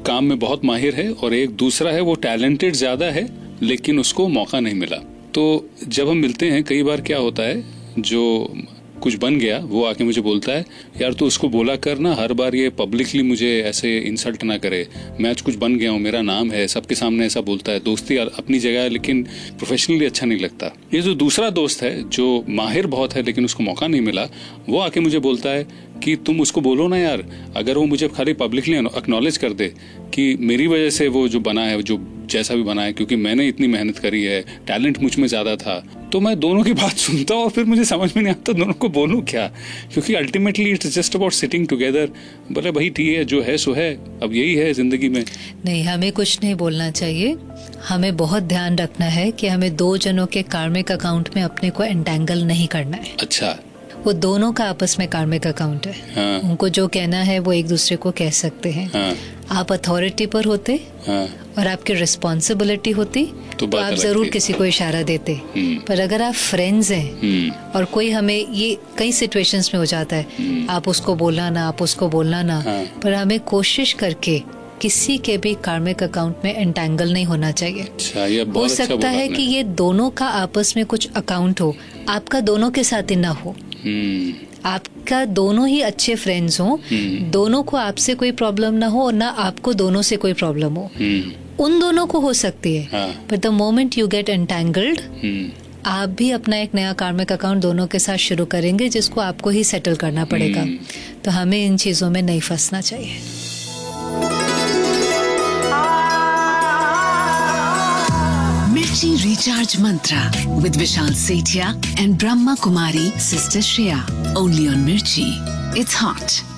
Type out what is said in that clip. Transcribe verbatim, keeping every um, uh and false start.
काम में बहुत माहिर है और एक दूसरा है वो टैलेंटेड ज्यादा है लेकिन उसको मौका नहीं मिला। तो जब हम मिलते हैं कई बार क्या होता है, जो कुछ बन गया वो आके मुझे बोलता है यार तू उसको बोला कर ना, हर बार ये पब्लिकली मुझे ऐसे इंसल्ट ना करे, मैं आज कुछ बन गया हूँ, मेरा नाम है, सबके सामने ऐसा बोलता है। दोस्ती अपनी जगह है लेकिन प्रोफेशनली अच्छा नहीं लगता। ये जो दूसरा दोस्त है जो माहिर बहुत है लेकिन उसको मौका नहीं मिला, वो आके मुझे बोलता है कि तुम उसको बोलो ना यार, अगर वो मुझे खाली पब्लिकली एक्नॉलेज कर दे कि मेरी वजह से वो जो बना है, जो जैसा भी बना है, क्योंकि मैंने इतनी मेहनत करी है, टैलेंट मुझ में ज्यादा था, तो मैं दोनों की बात सुनता हूँ और फिर मुझे समझ में नहीं आता दोनों को बोलूं क्या, क्योंकि ultimately it's just about sitting together. बोले भाई ठीक है, जो है सो है, अब यही है जिंदगी में। नहीं, हमें कुछ नहीं बोलना चाहिए। हमें बहुत ध्यान रखना है कि हमें दो जनों के कार्मिक अकाउंट में अपने को एंटेंगल नहीं करना है। अच्छा, वो दोनों का आपस में कार्मिक अकाउंट है। हाँ। उनको जो कहना है वो एक दूसरे को कह सकते हैं। हाँ। आप अथॉरिटी पर होते, हाँ। और आपकी रिस्पॉन्सिबिलिटी होती तो, तो आप जरूर किसी को इशारा देते। पर अगर आप फ्रेंड्स हैं और कोई हमें, ये कई सिचुएशंस में हो जाता है, आप उसको बोलना ना, आप उसको बोलना ना, हाँ। पर हमें कोशिश करके किसी के भी कार्मिक अकाउंट में एंटेंगल नहीं होना चाहिए। अच्छा, ये बहुत हो सकता अच्छा है कि ये दोनों का आपस में कुछ अकाउंट हो, आपका दोनों के साथ ही ना हो। आपका दोनों ही अच्छे फ्रेंड्स हो, दोनों को आपसे कोई प्रॉब्लम ना हो और ना आपको दोनों से कोई प्रॉब्लम हो, उन दोनों को हो सकती है। But the moment you get entangled, आप भी अपना एक नया कार्मिक अकाउंट दोनों के साथ शुरू करेंगे जिसको आपको ही सेटल करना पड़ेगा। तो हमें इन चीजों में नहीं फंसना चाहिए। Mirchi Recharge Mantra with Vishal Sethia and Brahma Kumari Sister Shreya. Only on Mirchi. It's hot.